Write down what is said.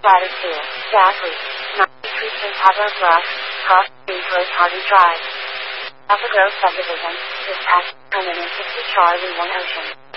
Latitude, gas leak, 93 Pablo Bluff, Cross Street Road Hardy Drive. Alpha Grove Subdivision, dispatch, 160 Charlie 1 Ocean.